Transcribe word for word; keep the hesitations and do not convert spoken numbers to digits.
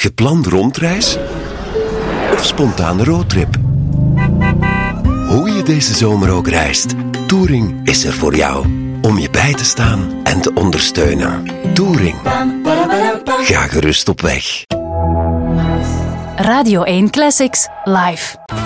Gepland rondreis of spontane roadtrip? Hoe je deze zomer ook reist, Touring is er voor jou. Om je bij te staan en te ondersteunen. Touring. Ga gerust op weg. Radio één Classics live.